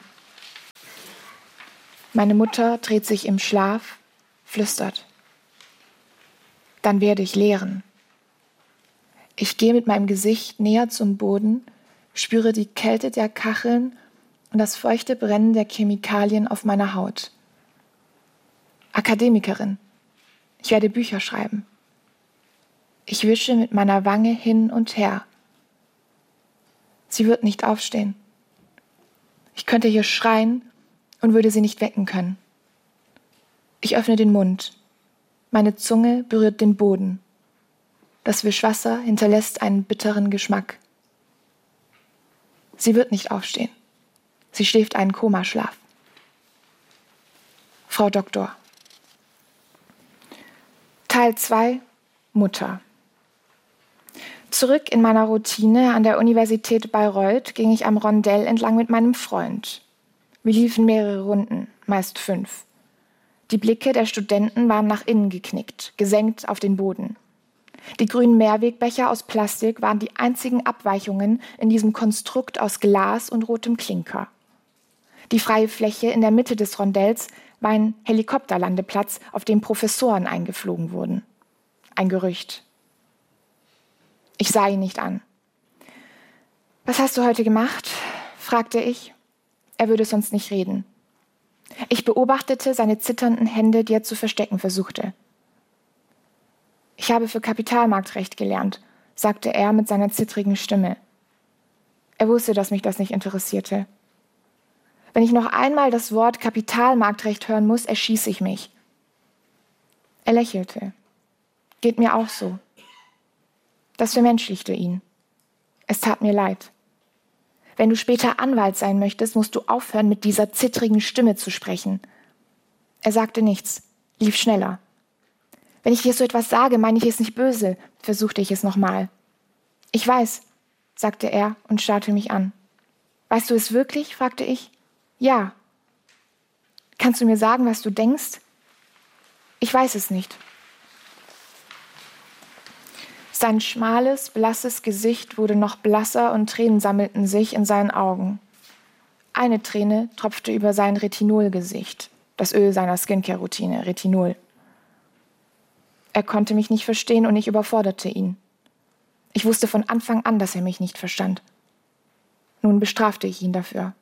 Meine Mutter dreht sich im Schlaf, flüstert. Dann werde ich lehren. Ich gehe mit meinem Gesicht näher zum Boden, spüre die Kälte der Kacheln und das feuchte Brennen der Chemikalien auf meiner Haut. Akademikerin. Ich werde Bücher schreiben. Ich wische mit meiner Wange hin und her. Sie wird nicht aufstehen. Ich könnte hier schreien und würde sie nicht wecken können. Ich öffne den Mund. Meine Zunge berührt den Boden. Das Wischwasser hinterlässt einen bitteren Geschmack. Sie wird nicht aufstehen. Sie schläft einen Komaschlaf. Frau Doktor. Teil 2. Mutter. Zurück in meiner Routine an der Universität Bayreuth ging ich am Rondell entlang mit meinem Freund. Wir liefen mehrere Runden, meist 5. Die Blicke der Studenten waren nach innen geknickt, gesenkt auf den Boden. Die grünen Mehrwegbecher aus Plastik waren die einzigen Abweichungen in diesem Konstrukt aus Glas und rotem Klinker. Die freie Fläche in der Mitte des Rondells war ein Helikopterlandeplatz, auf dem Professoren eingeflogen wurden. Ein Gerücht. Ich sah ihn nicht an. »Was hast du heute gemacht?« fragte ich. Er würde sonst nicht reden. Ich beobachtete seine zitternden Hände, die er zu verstecken versuchte. »Ich habe für Kapitalmarktrecht gelernt«, sagte er mit seiner zittrigen Stimme. Er wusste, dass mich das nicht interessierte. Wenn ich noch einmal das Wort Kapitalmarktrecht hören muss, erschieße ich mich. Er lächelte. Geht mir auch so. Das vermenschlichte ihn. Es tat mir leid. Wenn du später Anwalt sein möchtest, musst du aufhören, mit dieser zittrigen Stimme zu sprechen. Er sagte nichts, lief schneller. Wenn ich dir so etwas sage, meine ich es nicht böse, versuchte ich es nochmal. Ich weiß, sagte er und starrte mich an. Weißt du es wirklich? Fragte ich. Ja. Kannst du mir sagen, was du denkst? Ich weiß es nicht. Sein schmales, blasses Gesicht wurde noch blasser und Tränen sammelten sich in seinen Augen. Eine Träne tropfte über sein Retinol-Gesicht, das Öl seiner Skincare-Routine, Retinol. Er konnte mich nicht verstehen und ich überforderte ihn. Ich wusste von Anfang an, dass er mich nicht verstand. Nun bestrafte ich ihn dafür.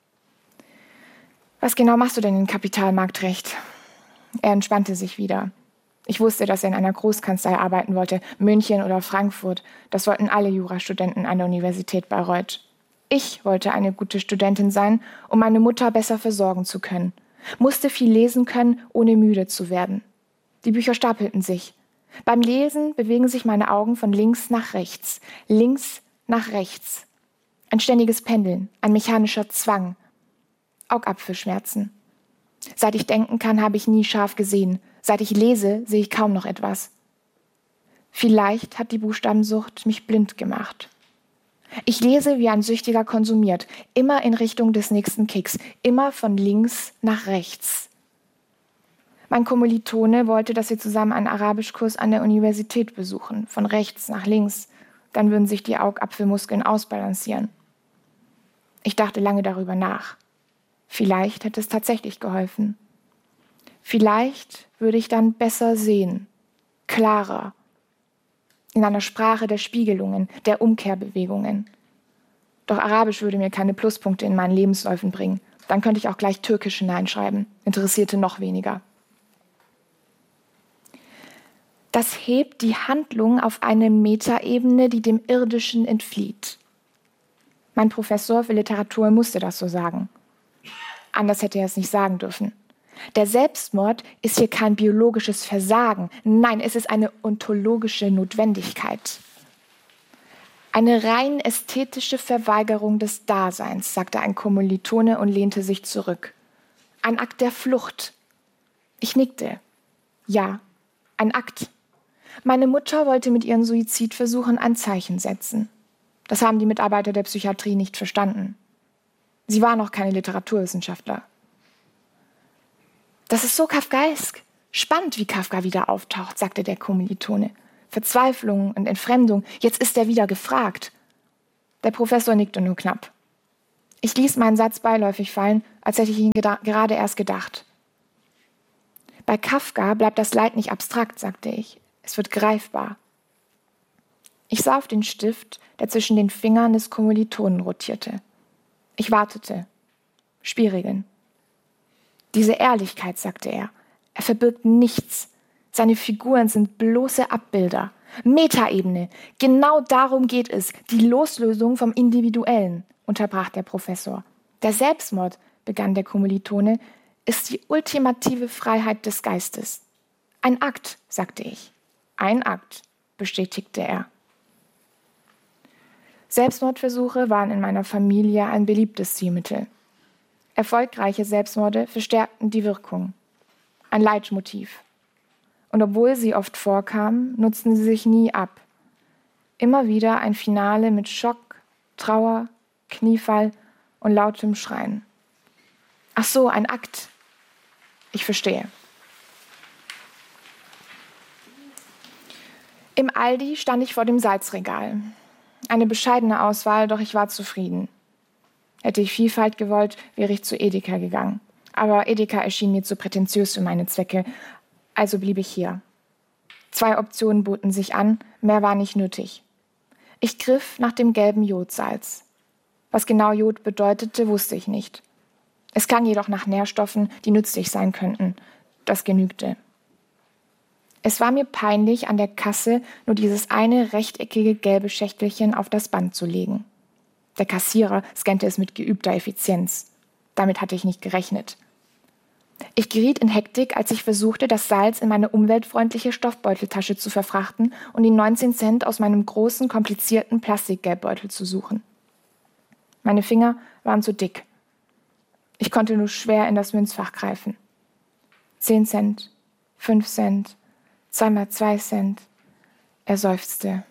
Was genau machst du denn in Kapitalmarktrecht? Er entspannte sich wieder. Ich wusste, dass er in einer Großkanzlei arbeiten wollte, München oder Frankfurt. Das wollten alle Jurastudenten an der Universität Bayreuth. Ich wollte eine gute Studentin sein, um meine Mutter besser versorgen zu können. Musste viel lesen können, ohne müde zu werden. Die Bücher stapelten sich. Beim Lesen bewegen sich meine Augen von links nach rechts, links nach rechts. Ein ständiges Pendeln, ein mechanischer Zwang. Augapfelschmerzen. Seit ich denken kann, habe ich nie scharf gesehen. Seit ich lese, sehe ich kaum noch etwas. Vielleicht hat die Buchstabensucht mich blind gemacht. Ich lese, wie ein Süchtiger konsumiert, immer in Richtung des nächsten Kicks, immer von links nach rechts. Mein Kommilitone wollte, dass wir zusammen einen Arabischkurs an der Universität besuchen, von rechts nach links. Dann würden sich die Augapfelmuskeln ausbalancieren. Ich dachte lange darüber nach. Vielleicht hätte es tatsächlich geholfen. Vielleicht würde ich dann besser sehen, klarer, in einer Sprache der Spiegelungen, der Umkehrbewegungen. Doch Arabisch würde mir keine Pluspunkte in meinen Lebensläufen bringen. Dann könnte ich auch gleich Türkisch hineinschreiben. Interessierte noch weniger. Das hebt die Handlung auf eine Metaebene, die dem Irdischen entflieht. Mein Professor für Literatur musste das so sagen. Anders hätte er es nicht sagen dürfen. Der Selbstmord ist hier kein biologisches Versagen. Nein, es ist eine ontologische Notwendigkeit. Eine rein ästhetische Verweigerung des Daseins, sagte ein Kommilitone und lehnte sich zurück. Ein Akt der Flucht. Ich nickte. Ja, ein Akt. Meine Mutter wollte mit ihren Suizidversuchen ein Zeichen setzen. Das haben die Mitarbeiter der Psychiatrie nicht verstanden. Sie war noch keine Literaturwissenschaftler. Das ist so kafkaesk. Spannend, wie Kafka wieder auftaucht, sagte der Kommilitone. Verzweiflung und Entfremdung, jetzt ist er wieder gefragt. Der Professor nickte nur knapp. Ich ließ meinen Satz beiläufig fallen, als hätte ich ihn gerade erst gedacht. Bei Kafka bleibt das Leid nicht abstrakt, sagte ich. Es wird greifbar. Ich sah auf den Stift, der zwischen den Fingern des Kommilitonen rotierte. Ich wartete. Spielregeln. Diese Ehrlichkeit, sagte er. Er verbirgt nichts. Seine Figuren sind bloße Abbilder. Metaebene. Genau darum geht es. Die Loslösung vom Individuellen, unterbrach der Professor. Der Selbstmord, begann der Kommilitone, ist die ultimative Freiheit des Geistes. Ein Akt, sagte ich. Ein Akt, bestätigte er. Selbstmordversuche waren in meiner Familie ein beliebtes Zielmittel. Erfolgreiche Selbstmorde verstärkten die Wirkung. Ein Leitmotiv. Und obwohl sie oft vorkamen, nutzten sie sich nie ab. Immer wieder ein Finale mit Schock, Trauer, Kniefall und lautem Schreien. Ach so, ein Akt. Ich verstehe. Im Aldi stand ich vor dem Salzregal. Eine bescheidene Auswahl, doch ich war zufrieden. Hätte ich Vielfalt gewollt, wäre ich zu Edeka gegangen. Aber Edeka erschien mir zu prätentiös für meine Zwecke, also blieb ich hier. 2 Optionen boten sich an, mehr war nicht nötig. Ich griff nach dem gelben Jodsalz. Was genau Jod bedeutete, wusste ich nicht. Es klang jedoch nach Nährstoffen, die nützlich sein könnten. Das genügte. Es war mir peinlich, an der Kasse nur dieses eine rechteckige gelbe Schächtelchen auf das Band zu legen. Der Kassierer scannte es mit geübter Effizienz. Damit hatte ich nicht gerechnet. Ich geriet in Hektik, als ich versuchte, das Salz in meine umweltfreundliche Stoffbeuteltasche zu verfrachten und die 19 Cent aus meinem großen, komplizierten Plastikgeldbeutel zu suchen. Meine Finger waren zu dick. Ich konnte nur schwer in das Münzfach greifen. 10 Cent, 5 Cent, 2 mal 2 Cent. Er seufzte.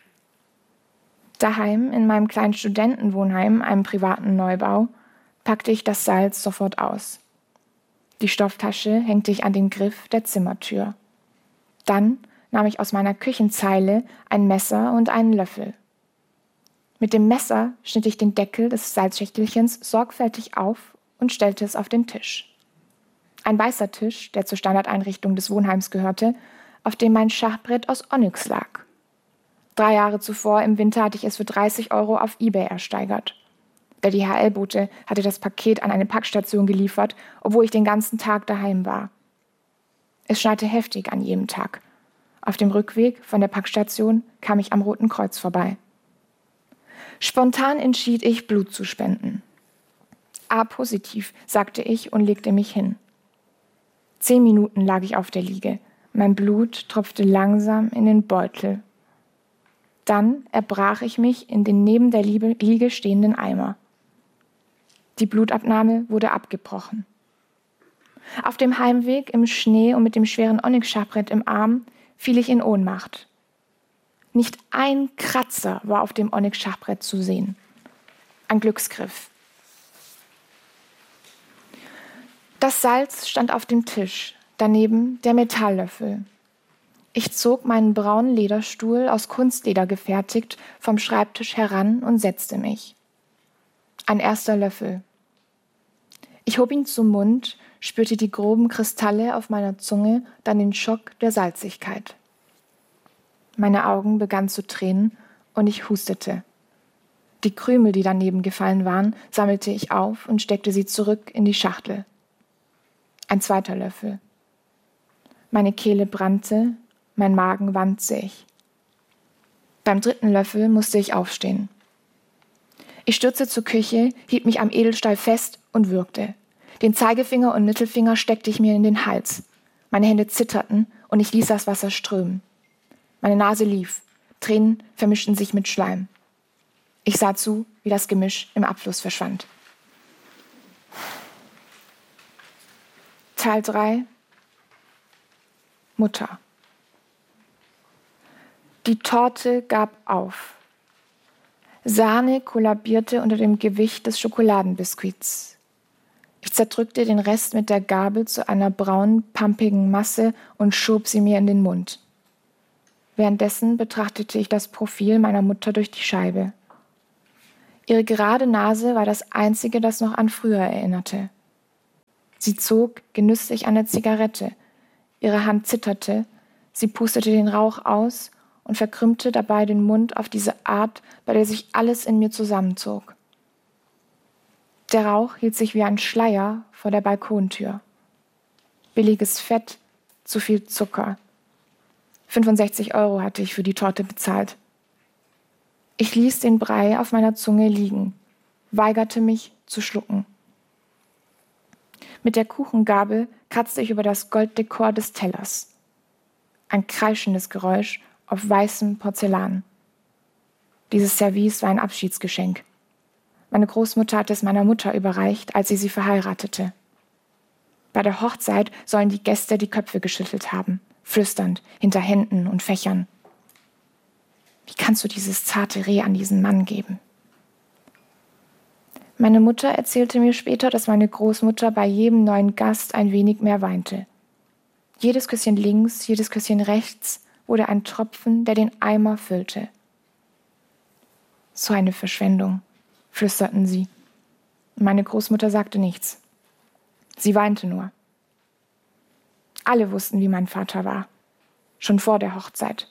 Daheim, in meinem kleinen Studentenwohnheim, einem privaten Neubau, packte ich das Salz sofort aus. Die Stofftasche hängte ich an den Griff der Zimmertür. Dann nahm ich aus meiner Küchenzeile ein Messer und einen Löffel. Mit dem Messer schnitt ich den Deckel des Salzschächtelchens sorgfältig auf und stellte es auf den Tisch. Ein weißer Tisch, der zur Standardeinrichtung des Wohnheims gehörte, auf dem mein Schachbrett aus Onyx lag. 3 Jahre zuvor im Winter hatte ich es für 30 € auf eBay ersteigert. Der DHL-Bote hatte das Paket an eine Packstation geliefert, obwohl ich den ganzen Tag daheim war. Es schneite heftig an jedem Tag. Auf dem Rückweg von der Packstation kam ich am Roten Kreuz vorbei. Spontan entschied ich, Blut zu spenden. A-positiv, sagte ich und legte mich hin. 10 Minuten lag ich auf der Liege. Mein Blut tropfte langsam in den Beutel. Dann erbrach ich mich in den neben der Liege stehenden Eimer. Die Blutabnahme wurde abgebrochen. Auf dem Heimweg im Schnee und mit dem schweren Onyx-Schachbrett im Arm fiel ich in Ohnmacht. Nicht ein Kratzer war auf dem Onyx-Schachbrett zu sehen. Ein Glücksgriff. Das Salz stand auf dem Tisch, daneben der Metalllöffel. Ich zog meinen braunen Lederstuhl, aus Kunstleder gefertigt, vom Schreibtisch heran und setzte mich. Ein erster Löffel. Ich hob ihn zum Mund, spürte die groben Kristalle auf meiner Zunge, dann den Schock der Salzigkeit. Meine Augen begannen zu tränen und ich hustete. Die Krümel, die daneben gefallen waren, sammelte ich auf und steckte sie zurück in die Schachtel. Ein zweiter Löffel. Meine Kehle brannte, mein Magen wand sich. Beim dritten Löffel musste ich aufstehen. Ich stürzte zur Küche, hielt mich am Edelstahl fest und würgte. Den Zeigefinger und Mittelfinger steckte ich mir in den Hals. Meine Hände zitterten und ich ließ das Wasser strömen. Meine Nase lief. Tränen vermischten sich mit Schleim. Ich sah zu, wie das Gemisch im Abfluss verschwand. Teil 3. Mutter. Die Torte gab auf. Sahne kollabierte unter dem Gewicht des Schokoladenbiskuits. Ich zerdrückte den Rest mit der Gabel zu einer braunen, pampigen Masse und schob sie mir in den Mund. Währenddessen betrachtete ich das Profil meiner Mutter durch die Scheibe. Ihre gerade Nase war das Einzige, das noch an früher erinnerte. Sie zog genüsslich an der Zigarette. Ihre Hand zitterte, sie pustete den Rauch aus und verkrümmte dabei den Mund auf diese Art, bei der sich alles in mir zusammenzog. Der Rauch hielt sich wie ein Schleier vor der Balkontür. Billiges Fett, zu viel Zucker. 65 € hatte ich für die Torte bezahlt. Ich ließ den Brei auf meiner Zunge liegen, weigerte mich zu schlucken. Mit der Kuchengabel kratzte ich über das Golddekor des Tellers. Ein kreischendes Geräusch auf weißem Porzellan. Dieses Service war ein Abschiedsgeschenk. Meine Großmutter hatte es meiner Mutter überreicht, als sie verheiratete. Bei der Hochzeit sollen die Gäste die Köpfe geschüttelt haben, flüsternd, hinter Händen und Fächern. Wie kannst du dieses zarte Reh an diesen Mann geben? Meine Mutter erzählte mir später, dass meine Großmutter bei jedem neuen Gast ein wenig mehr weinte. Jedes Küsschen links, jedes Küsschen rechts wurde ein Tropfen, der den Eimer füllte. So eine Verschwendung, flüsterten sie. Meine Großmutter sagte nichts. Sie weinte nur. Alle wussten, wie mein Vater war, schon vor der Hochzeit.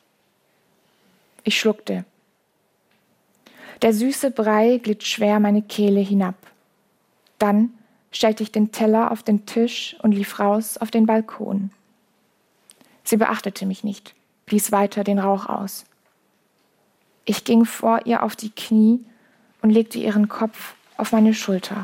Ich schluckte. Der süße Brei glitt schwer meine Kehle hinab. Dann stellte ich den Teller auf den Tisch und lief raus auf den Balkon. Sie beachtete mich nicht, blies weiter den Rauch aus. Ich ging vor ihr auf die Knie und legte ihren Kopf auf meine Schulter.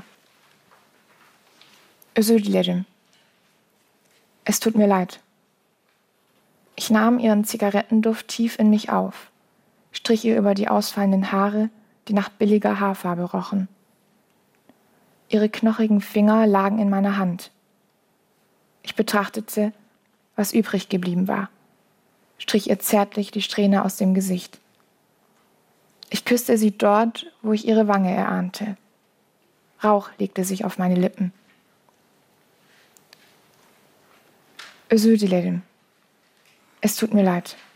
Özür dilerim. Es tut mir leid. Ich nahm ihren Zigarettenduft tief in mich auf, strich ihr über die ausfallenden Haare, die nach billiger Haarfarbe rochen. Ihre knochigen Finger lagen in meiner Hand. Ich betrachtete, was übrig geblieben war, strich ihr zärtlich die Strähne aus dem Gesicht. Ich küsste sie dort, wo ich ihre Wange erahnte. Rauch legte sich auf meine Lippen. Özür dilerim. Es tut mir leid.